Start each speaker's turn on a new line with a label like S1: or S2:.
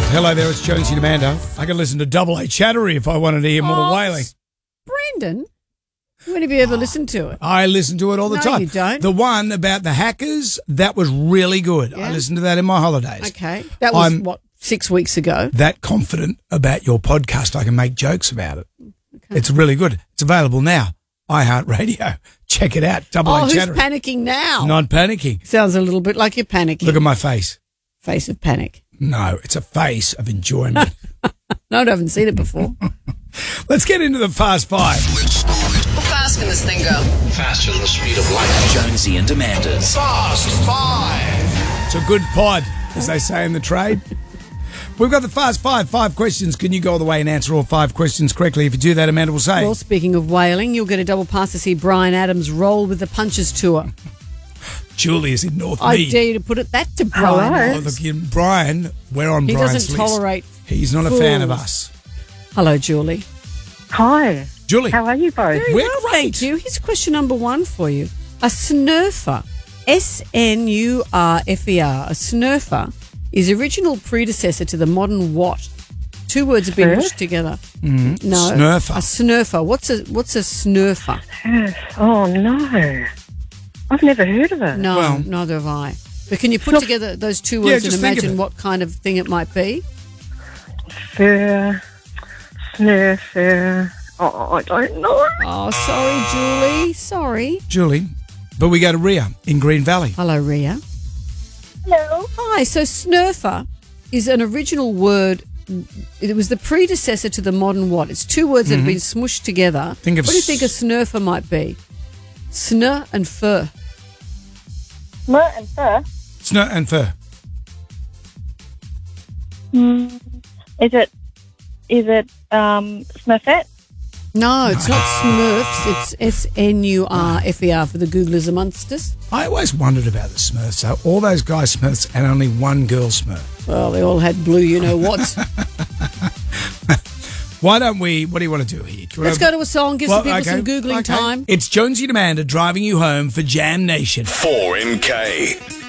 S1: Hello there, it's Jonesy and Amanda. I can listen to Double A Chattery if I wanted to hear more wailing.
S2: Brendan, when have you ever listened to it?
S1: I listen to it all the time.
S2: You don't.
S1: The one about the hackers, that was really good.
S2: Yeah.
S1: I listened to that in my holidays.
S2: Okay. That was, 6 weeks ago?
S1: That confident about your podcast, I can make jokes about it. Okay. It's really good. It's available now. iHeartRadio. Check it out. Double A
S2: who's
S1: Chattery.
S2: panicking now?
S1: Not panicking.
S2: Sounds a little bit like you're panicking.
S1: Look at my face.
S2: Face of panic.
S1: No, it's a face of enjoyment.
S2: No, I haven't seen it before.
S1: Let's get into the Fast Five.
S3: How fast can this thing go?
S4: Faster than the speed of light. Jonesy and Amanda's Fast Five.
S1: It's a good pod, as they say in the trade. We've got the Fast Five. 5 questions. Can you go all the way and answer all 5 questions correctly? If you do that, Amanda will say.
S2: Well, speaking of whaling, you'll get a double pass to see Brian Adams roll with the Punches Tour.
S1: Julie is in North
S2: I
S1: Mead.
S2: dare you to put it that to Brian.
S1: Oh, look, Brian, we're on
S2: He
S1: Brian's
S2: doesn't
S1: list.
S2: tolerate
S1: He's not
S2: fools.
S1: a fan of us.
S2: Hello, Julie.
S5: Hi.
S1: Julie.
S5: How are you both?
S2: Very
S1: We're
S2: well,
S1: great.
S2: thank you. Here's question number 1 for you. A snurfer, S-N-U-R-F-E-R, a snurfer is original predecessor to the modern what? 2 words have been pushed together.
S1: Mm-hmm.
S2: No.
S1: Snurfer.
S2: A snurfer. What's a snurfer?
S5: Oh, no. I've never heard of it.
S2: No,
S1: Well-
S2: neither have I. But can you put together those 2 words and
S1: just think of
S2: imagine
S1: it.
S2: what kind of thing it might be?
S5: Fur, snurfer. Oh, I don't know.
S2: Oh, sorry, Julie. Sorry.
S1: Julie. But we go to Ria in Green Valley.
S2: Hello, Ria.
S5: Hello.
S2: Hi. So snurfer is an original word. It was the predecessor to the modern what? It's 2 words that have been smushed together.
S1: Think of
S2: what do you think a snurfer might be? Snur and fur.
S5: Smur and fur.
S1: Snur and fur.
S5: Is it Smurfette?
S2: No, it's not Smurfs. It's S-N-U-R-F-E-R for the Googlers amongst us.
S1: I always wondered about the Smurfs. So all those guys Smurfs and only one girl Smurf.
S2: Well, they all had blue, you know what.
S1: Why don't we, what do you want to do here? Do you
S2: Let's
S1: wanna-
S2: go to a song, give some people some Googling
S1: Okay.
S2: time.
S1: It's Jonesy and Amanda driving you home for Jam Nation.
S4: 4MK.